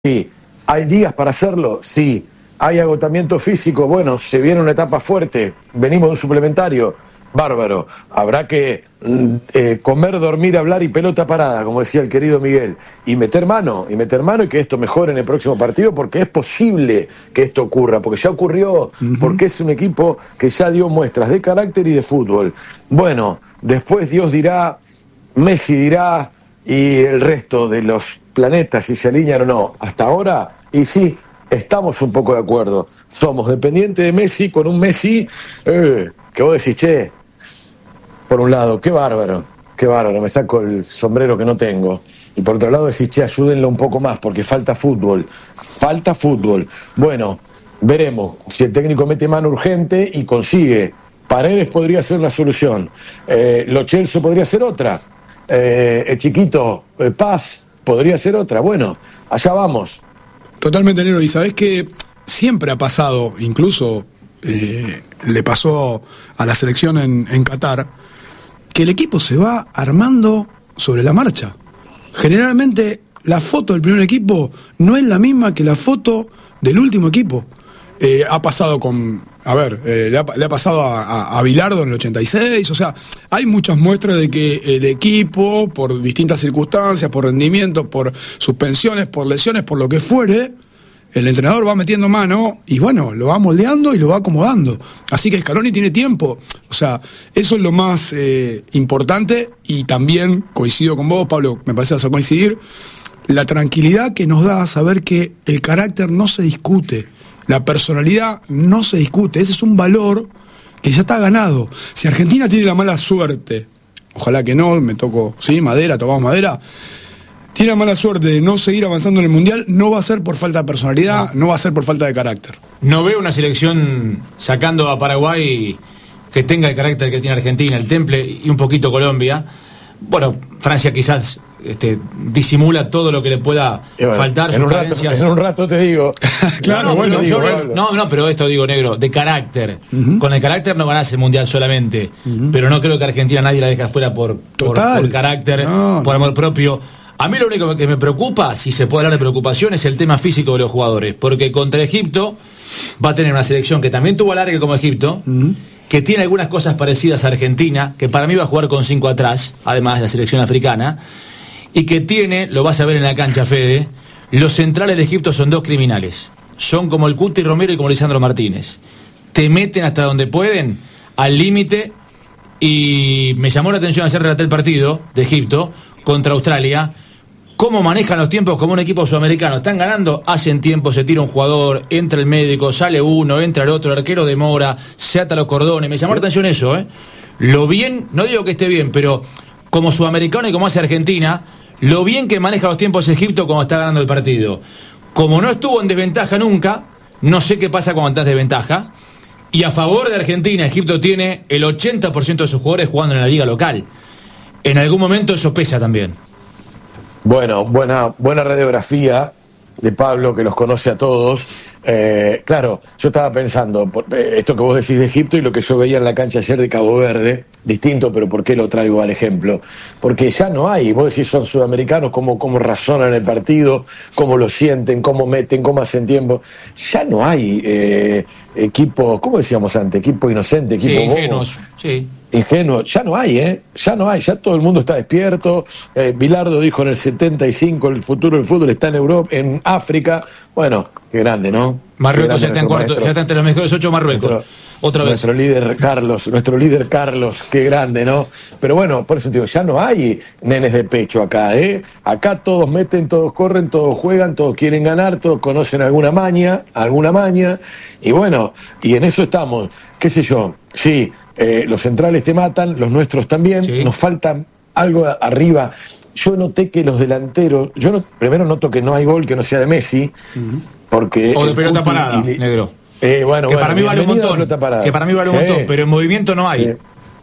Sí. ¿Hay días para hacerlo? Sí. ¿Hay agotamiento físico? Bueno, se viene una etapa fuerte, venimos de un suplementario, bárbaro. Habrá que comer, dormir, hablar y pelota parada, como decía el querido Miguel, y meter mano y que esto mejore en el próximo partido, porque es posible que esto ocurra, porque ya ocurrió, porque es un equipo que ya dio muestras de carácter y de fútbol. Bueno, después Dios dirá, Messi dirá, y el resto de los planetas, si se alinean o no. Hasta ahora, y sí, estamos un poco de acuerdo. Somos dependientes de Messi, con un Messi que vos decís, che, por un lado, qué bárbaro, me saco el sombrero que no tengo. Y por otro lado decís, che, ayúdenlo un poco más, porque falta fútbol. Bueno, veremos si el técnico mete mano urgente y consigue. Paredes podría ser una solución. Lo Celso podría ser otra. El chiquito Paz podría ser otra. Bueno, allá vamos. Totalmente, Negro. Y sabés que siempre ha pasado, incluso le pasó a la selección en Qatar, que el equipo se va armando sobre la marcha. Generalmente la foto del primer equipo no es la misma que la foto del último equipo. Ha pasado con... le ha pasado a Bilardo en el 86, o sea, hay muchas muestras de que el equipo, por distintas circunstancias, por rendimiento, por suspensiones, por lesiones, por lo que fuere, el entrenador va metiendo mano y bueno, lo va moldeando y lo va acomodando. Así que Scaloni tiene tiempo, o sea, eso es lo más importante, y también coincido con vos, Pablo, me parece que vas a coincidir, la tranquilidad que nos da saber que el carácter no se discute. La personalidad no se discute, ese es un valor que ya está ganado. Si Argentina tiene la mala suerte, ojalá que no, me toco, sí, madera, tomamos madera, tiene la mala suerte de no seguir avanzando en el Mundial, no va a ser por falta de personalidad, no va a ser por falta de carácter. No veo una selección sacando a Paraguay que tenga el carácter que tiene Argentina, el temple y un poquito Colombia. Bueno, Francia quizás disimula todo lo que le pueda faltar, sus carencias. En un rato te digo. Claro, no, pero esto digo, Negro, de carácter. Con el carácter no ganás el Mundial solamente, pero no creo que Argentina nadie la deje afuera por carácter, por amor propio. A mí lo único que me preocupa, si se puede hablar de preocupación, es el tema físico de los jugadores, porque contra Egipto va a tener una selección que también tuvo alargue como Egipto, que tiene algunas cosas parecidas a Argentina, que para mí va a jugar con 5 atrás, además de la selección africana, y que tiene, lo vas a ver en la cancha, Fede, los centrales de Egipto son 2 criminales. Son como el Cuti Romero y como Lisandro Martínez. Te meten hasta donde pueden, al límite, y me llamó la atención ayer relaté el partido de Egipto contra Australia, cómo manejan los tiempos como un equipo sudamericano. Están ganando, hacen tiempo, se tira un jugador, entra el médico, sale uno, entra el otro, el arquero demora, se ata los cordones. Me llamó la atención eso, Lo bien, no digo que esté bien, pero como sudamericano y como hace Argentina, lo bien que maneja los tiempos Egipto cuando está ganando el partido. Como no estuvo en desventaja nunca, no sé qué pasa cuando estás en desventaja. Y a favor de Argentina, Egipto tiene el 80% de sus jugadores jugando en la liga local. En algún momento eso pesa también. Bueno, buena radiografía de Pablo, que los conoce a todos. Claro, yo estaba pensando, esto que vos decís de Egipto y lo que yo veía en la cancha ayer de Cabo Verde, distinto, pero ¿por qué lo traigo al ejemplo? Porque ya no hay, vos decís son sudamericanos, cómo razonan el partido, cómo lo sienten, cómo meten, cómo hacen tiempo. Ya no hay equipo, ¿cómo decíamos antes? Equipo inocente, equipo ingenuos, sí. Ingenuo, ya no hay, ya todo el mundo está despierto. Bilardo dijo en el 75, el futuro del fútbol está en Europa, en África. Bueno, qué grande, ¿no? Marruecos ya está en cuarto, ya está entre los mejores 8 Marruecos. Otra vez. Nuestro líder Carlos, qué grande, ¿no? Pero bueno, por eso te digo, ya no hay nenes de pecho acá, Acá todos meten, todos corren, todos juegan, todos quieren ganar, todos conocen alguna maña, y bueno, y en eso estamos, qué sé yo, sí, los centrales te matan, los nuestros también, sí. Nos falta algo arriba. Yo noté que los delanteros, primero noto que no hay gol que no sea de Messi, porque... O de pelota parada, Negro. Que para mí vale un montón, pero en movimiento no hay.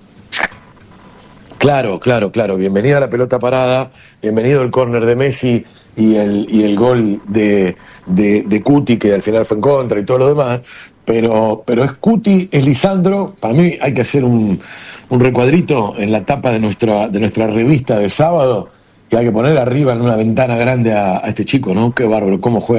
Claro, bienvenida a la pelota parada, bienvenido el córner de Messi y el gol de Cuti, que al final fue en contra y todo lo demás, pero es Cuti, es Lisandro. Para mí hay que hacer un recuadrito en la tapa de nuestra revista de sábado, y hay que poner arriba en una ventana grande a este chico, ¿no? Qué bárbaro, cómo juega.